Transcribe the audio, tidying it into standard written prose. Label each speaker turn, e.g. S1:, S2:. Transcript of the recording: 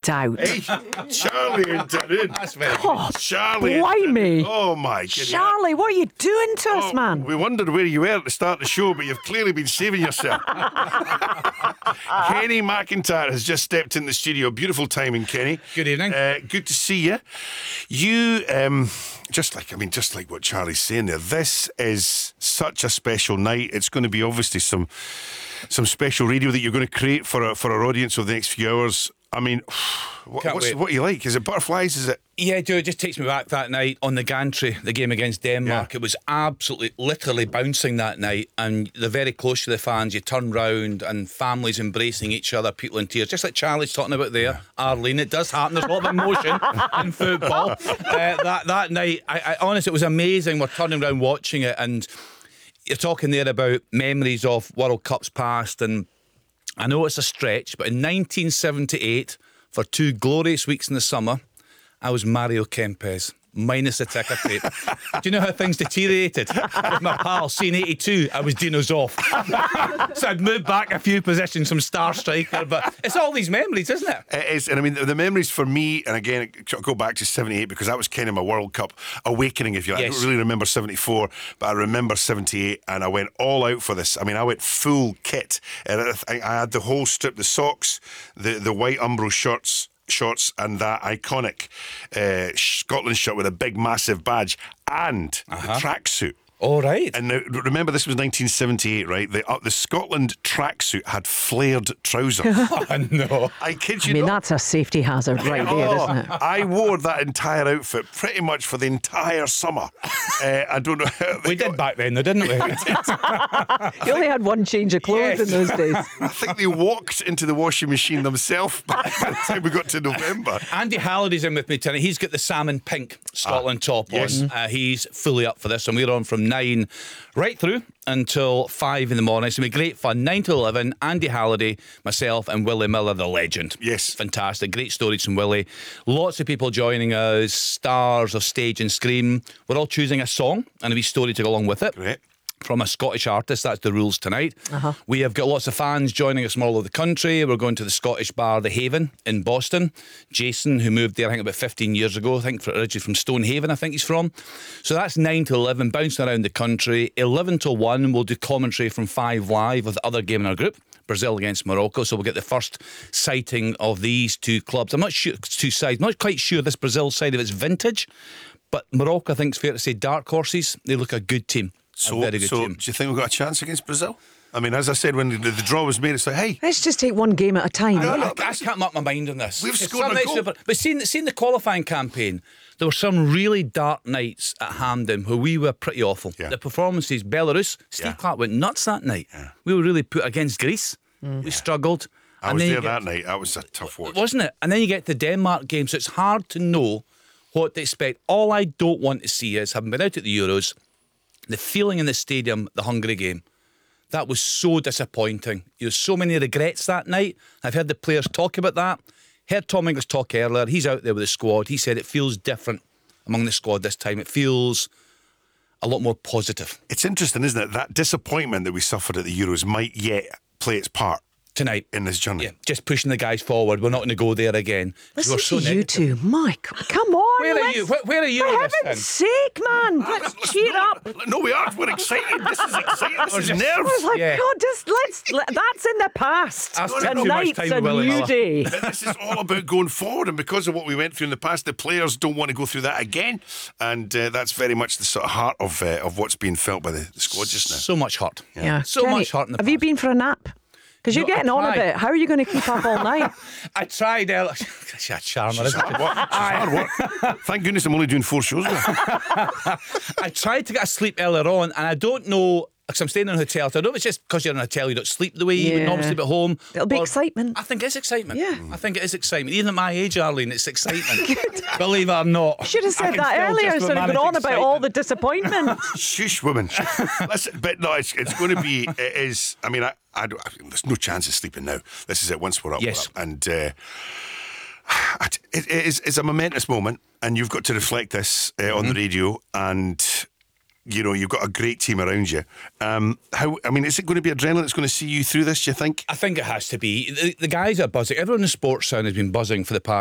S1: out.
S2: Hey, Charlie into it.
S3: That's very
S1: Oh,
S2: Charlie.
S1: blimey.
S2: Oh my goodness.
S1: Charlie, what are you doing to us, man?
S2: We wondered where you were at the start of the show, but you've clearly been saving yourself. Kenny McIntyre has just stepped in the studio. Beautiful timing, Kenny.
S3: Good evening.
S2: Good to see you. You, just like what Charlie's saying there, this is such a special night. It's going to be obviously some special radio that you're going to create for our audience over the next few hours. I mean, what are you like? Is it butterflies? Is it?
S3: Yeah, dude, it just takes me back that night on the gantry, the game against Denmark.
S2: Yeah.
S3: It was absolutely, literally bouncing that night, and they're very close to the fans. You turn round and families embracing each other, people in tears, just like Charlie's talking about there. Yeah. Arlene, it does happen. There's a lot of emotion in football. That night, I honestly, it was amazing. We're turning around watching it, and you're talking there about memories of World Cups past, and I know it's a stretch, but in 1978, for 2 glorious weeks in the summer, I was Mario Kempes, minus the ticker tape. Do you know how things deteriorated? With my pal, seeing 82, I was Dino Zoff. So I'd moved back a few positions from star striker, but it's all these memories, isn't it?
S2: It is, and I mean, the memories for me, and again, I'll go back to 78 because that was kind of my World Cup awakening, if you like.
S3: Yes.
S2: I don't really remember 74, but I remember 78, and I went all out for this. I mean, I went full kit, and I had the whole strip, the socks, the white Umbro shorts, and that iconic Scotland shirt with a big massive badge and the tracksuit.
S3: All right.
S2: And now, remember, this was 1978, right? The Scotland tracksuit had flared trousers.
S3: Oh, no.
S2: I kid you
S1: I mean,
S2: not.
S1: that's a safety hazard right there, isn't it?
S2: I wore that entire outfit pretty much for the entire summer. I don't know.
S3: We did back then, though, didn't we?
S1: You only had one change of clothes
S3: Yes.
S1: in those days.
S2: I think they walked into the washing machine themselves by the time we got to November.
S3: Andy Halliday's in with me tonight. He's got the salmon pink Scotland top
S2: yes.
S3: on. He's fully up for this, and we're on from 9 right through until 5 in the morning. It's going to be great fun. 9 to 11, Andy Halliday, myself, and Willie Miller, the legend.
S2: Yes.
S3: Fantastic. Great stories from Willie. Lots of people joining us, stars of stage and screen. We're all choosing a song and a wee story to go along with it.
S2: Great.
S3: From a Scottish artist. That's the rules tonight. We have got lots of fans joining us from all over the country. We're going to the Scottish bar The Haven in Boston. Jason, who moved there I think about 15 years ago, originally from Stonehaven, I think he's from. So that's 9 to 11, bouncing around the country. 11 to 1, we'll do commentary from 5 Live with the other game in our group, Brazil against Morocco. So we'll get the first sighting of these two clubs. I'm not sure, it's two sides. I'm not quite sure this Brazil side of it's vintage, but Morocco, I think it's fair to say, dark horses. They look a good team.
S2: So,
S3: a very good team.
S2: do you think we've got a chance against Brazil? I mean, as I said, when the draw was made, it's like, hey,
S1: Let's just take one game at a time.
S3: I can't make my mind on this.
S2: We've
S3: It's
S2: scored
S3: some
S2: a goal.
S3: nights, but seeing the qualifying campaign, there were some really dark nights at Hampden where we were pretty awful.
S2: Yeah.
S3: The performances, Belarus, Steve Clark went nuts that night. We were really put against Greece. We struggled.
S2: I was there that night. That was a tough watch.
S3: Wasn't it? And then you get the Denmark game, so it's hard to know what to expect. All I don't want to see is, having been out at the Euros, the feeling in the stadium, the Hungary game, that was so disappointing. There were so many regrets that night. I've heard the players talk about that. Heard Tom English talk earlier. He's out there with the squad. He said it feels different among the squad this time. It feels a lot more positive.
S2: It's interesting, isn't it? That disappointment that we suffered at the Euros might yet play its part
S3: Tonight.
S2: in this journey.
S3: Yeah, just pushing the guys forward. We're not going to go there again.
S1: Listen
S3: We're so
S1: to you
S3: negative.
S1: two. Mike, come on.
S3: Where are you? Where are you?
S1: For
S3: with this
S1: heaven's
S3: thing?
S1: sake, man. Let's cheer up.
S2: No, we are. We're excited. This is exciting. This is
S1: I
S2: nerves.
S1: was like,
S3: Yeah.
S1: God, that's in the past.
S3: I've spent too much
S1: Tonight's
S3: time
S1: a
S3: with Willie
S1: new
S3: Miller.
S1: day.
S2: But this is all about going forward, and because of what we went through in the past, the players don't want to go through that again, and that's very much the sort of heart of what's being felt by the squad just now.
S3: So much hurt.
S1: Yeah.
S3: So
S1: Kenny,
S3: much heart in the
S1: have you
S3: past.
S1: been for a nap? Because you're
S3: No, I
S1: getting on a
S3: tried.
S1: bit. How are you going to keep up all night?
S3: I tried earlier. She's a charmer, isn't she?
S2: Hard work. Thank goodness I'm only doing 4 shows now.
S3: I tried to get a sleep earlier on, and I don't know, because I'm staying in a hotel, so I don't know if it's just because you're in a hotel you don't sleep the way you would
S1: Yeah.
S3: normally sleep at home.
S1: It'll be
S3: or-
S1: excitement.
S3: I think it's excitement.
S1: Yeah.
S3: I think it is excitement. Even at my age, Arlene, it's excitement. Believe it or not.
S1: You should have
S3: I
S1: said
S3: can
S1: that
S3: still
S1: earlier
S3: just
S1: instead of
S3: manage
S1: going on about all the
S3: excitement.
S1: disappointment.
S2: Shush, woman. Listen, but no, it's going to be. It is. I mean, there's no chance of sleeping now. This is it. Once we're up,
S3: Yes.
S2: we're up. And it's a momentous moment, and you've got to reflect this on the radio. And you know, you've got a great team around you. Is it going to be adrenaline that's going to see you through this, do you think?
S3: I think it has to be. The guys are buzzing. Everyone in the sports sound has been buzzing for the past